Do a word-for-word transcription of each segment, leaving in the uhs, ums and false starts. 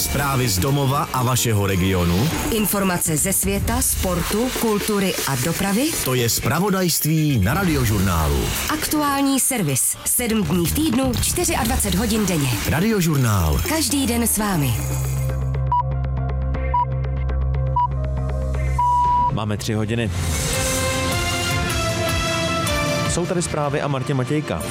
Zprávy z domova a vašeho regionu. Informace ze světa, sportu, kultury a dopravy. To je zpravodajství na Radiožurnálu. Aktuální servis. Sedm dní v týdnu, dvacet čtyři hodin denně. Radiožurnál. Každý den s vámi. Máme tři hodiny. Jsou tady zprávy a Martě Matějka.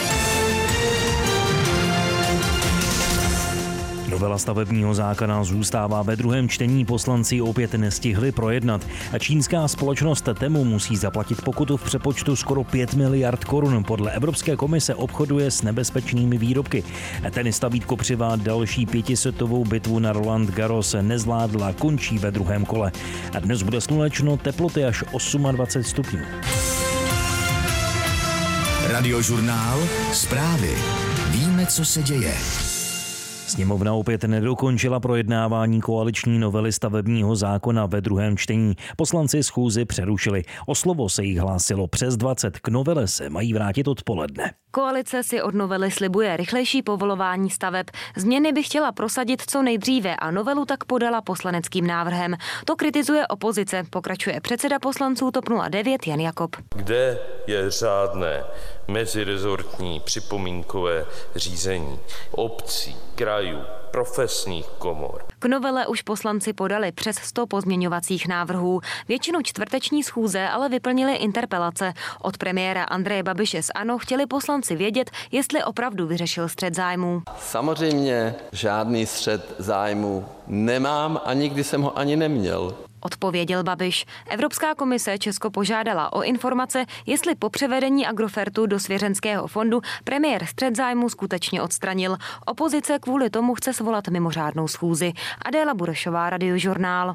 Novela stavebního zákona zůstává ve druhém čtení, poslanci opět nestihli projednat. Čínská společnost Temu musí zaplatit pokutu v přepočtu skoro pět miliard korun. Podle Evropské komise obchoduje s nebezpečnými výrobky. Tenista Vít Kopřiva další pětisetovou bitvu na Roland Garros nezvládla, končí ve druhém kole. A dnes bude slunečno, teploty až dvacet osm stupňů. Radiožurnál. Zprávy. Víme, co se děje. Sněmovna opět nedokončila projednávání koaliční novely stavebního zákona ve druhém čtení. Poslanci schůzi přerušili. O slovo se jich hlásilo přes dvacet. K novele se mají vrátit odpoledne. Koalice si od novely slibuje rychlejší povolování staveb. Změny by chtěla prosadit co nejdříve a novelu tak podala poslaneckým návrhem. To kritizuje opozice, pokračuje předseda poslanců TOP nula devět Jan Jakob. Kde je řádné mezirezortní připomínkové řízení obcí, krajů, profesních komor? K novele už poslanci podali přes sto pozměňovacích návrhů. Většinu čtvrteční schůze ale vyplnili interpelace. Od premiéra Andreje Babiše z ANO chtěli poslanci vědět, jestli opravdu vyřešil střet zájmů. Samozřejmě žádný střet zájmů nemám a nikdy jsem ho ani neměl. Odpověděl Babiš. Evropská komise Česko požádala o informace, jestli po převedení Agrofertu do svěřenského fondu premiér střet zájmu skutečně odstranil. Opozice kvůli tomu chce svolat mimořádnou schůzi. Adéla Burešová, Radiožurnál.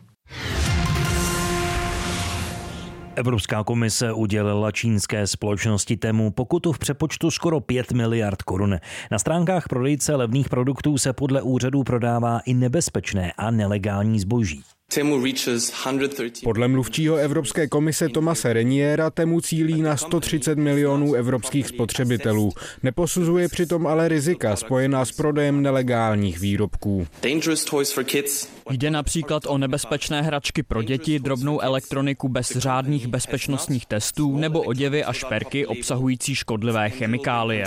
Evropská komise udělila čínské společnosti Temu pokutu v přepočtu skoro pět miliard korun. Na stránkách prodejce levných produktů se podle úřadů prodává i nebezpečné a nelegální zboží. Podle mluvčího Evropské komise Thomase Reniera Temu cílí na sto třicet milionů evropských spotřebitelů. Neposuzuje přitom ale rizika spojená s prodejem nelegálních výrobků. Jde například o nebezpečné hračky pro děti, drobnou elektroniku bez řádných bezpečnostních testů nebo oděvy a šperky obsahující škodlivé chemikálie.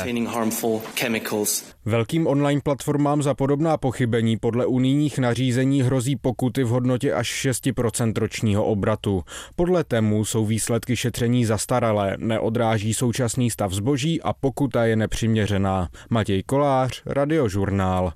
Velkým online platformám za podobná pochybení podle unijních nařízení hrozí pokuty v hodnotě až šest procent ročního obratu. Podle Temu jsou výsledky šetření zastaralé, neodráží současný stav zboží a pokuta je nepřiměřená. Matěj Kolář, Radiožurnál.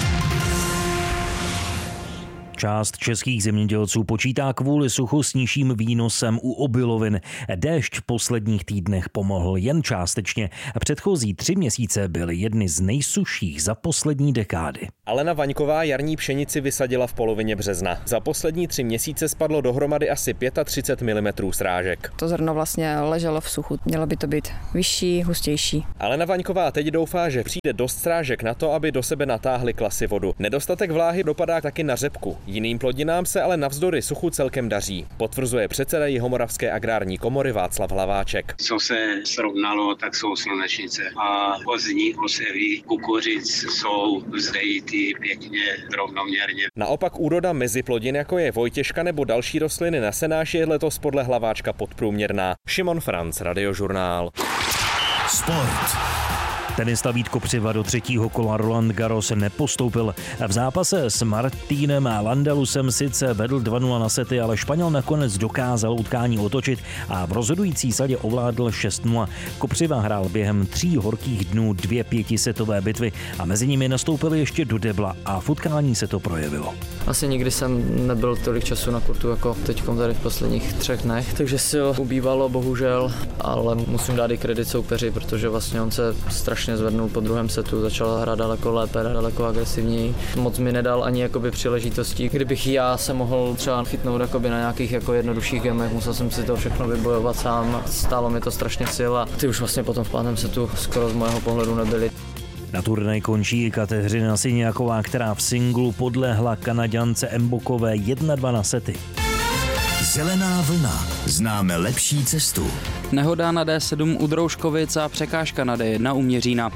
Část českých zemědělců počítá kvůli suchu s nižším výnosem u obilovin. Déšť v posledních týdnech pomohl jen částečně. Předchozí tři měsíce byly jedny z nejsušších za poslední dekády. Alena Vaňková jarní pšenici vysadila v polovině března. Za poslední tři měsíce spadlo dohromady asi třicet pět milimetrů srážek. To zrno vlastně leželo v suchu. Mělo by to být vyšší, hustější. Alena Vaňková teď doufá, že přijde dost srážek na to, aby do sebe natáhly klasy vodu. Nedostatek vláhy dopadá taky na řepku. Jiným plodinám se ale navzdory suchu celkem daří, potvrzuje předseda Jihomoravské agrární komory Václav Hlaváček. Co se srovnalo, tak jsou slunečnice a pozdní osevy kukuřic jsou vzdejity pěkně rovnoměrně. Naopak úroda mezi plodin, jako je vojtěžka nebo další rostliny na senáš, je letos podle Hlaváčka podprůměrná. Šimon Franc, Radiožurnál. Sport. Tenista Vít Kopřiva do třetího kola Roland Garros nepostoupil. V zápase s Martínem Landalusem sice vedl dva nula na sety, ale Španěl nakonec dokázal utkání otočit a v rozhodující sadě ovládl šest nula. Kopřiva hrál během tří horkých dnů dvě pětisetové bitvy a mezi nimi nastoupil ještě do debla a v utkání se to projevilo. Asi nikdy jsem nebyl tolik času na kurtu jako teďkom tady v posledních třech dnech, takže sil ubývalo bohužel, ale musím dát i kredit soupeři, protože vlastně on se strašně zvednul po druhém setu, začal hrát daleko lépe, daleko agresivněji. Moc mi nedal ani jakoby příležitostí. Kdybych já se mohl třeba chytnout jakoby na nějakých jako jednodušších gemech, musel jsem si to všechno vybojovat sám. Stálo mi to strašně sil a ty už vlastně potom v pátém setu skoro z mého pohledu nebyly. Na turnaj končí i Kateřina Syniaková, která v singlu podlehla Kanaďance Mbokové jedna dva na sety. Zelená vlna. Známe lepší cestu. Nehoda na D sedm u Drouškovic a překážka na D jedna u Měřína.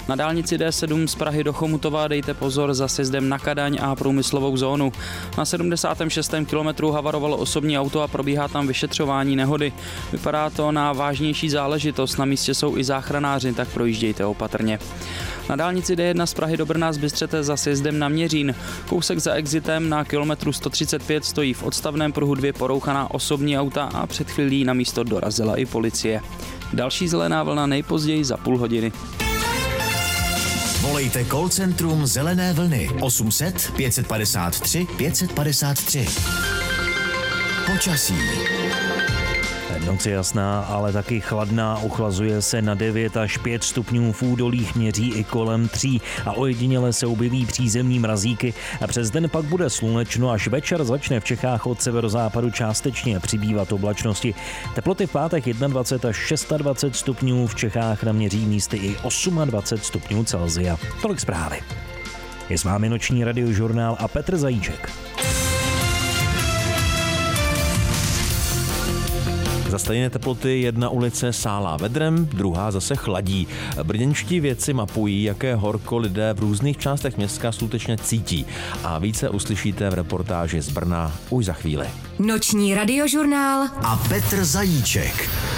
Na dálnici D sedm z Prahy do Chomutova dejte pozor za sjezdem na Kadaň a průmyslovou zónu. Na sedmdesátém šestém kilometru havarovalo osobní auto a probíhá tam vyšetřování nehody. Vypadá to na vážnější záležitost, na místě jsou i záchranáři, tak projíždějte opatrně. Na dálnici D jedna z Prahy do Brna zbystřete za sjezdem na Měřín. Kousek za exitem na kilometru sto třicet pět stojí v odstavném pruhu dvě porouchaná osobní auta a před chvílí na místo dorazila i policie. Další zelená vlna nejpozději za půl hodiny. Volejte call centrum Zelené vlny osm set pět padesát tři pět padesát tři. Počasí. Noc je jasná, ale taky chladná, ochlazuje se na devět až pět stupňů, v údolích měří i kolem tří a ojediněle se objeví přízemní mrazíky a přes den pak bude slunečno, až večer začne v Čechách od severozápadu částečně přibývat oblačnosti. Teploty v pátek dvacet jedna až dvacet šest stupňů, v Čechách naměří místy i dvacet osm stupňů Celsia. Tolik zprávy. Je s vámi noční radiožurnál a Petr Zajíček. Za stejné teploty jedna ulice sálá vedrem, druhá zase chladí. Brněnští vědci mapují, jaké horko lidé v různých částech města skutečně cítí. A více uslyšíte v reportáži z Brna už za chvíli. Noční radiožurnál a Petr Zajíček.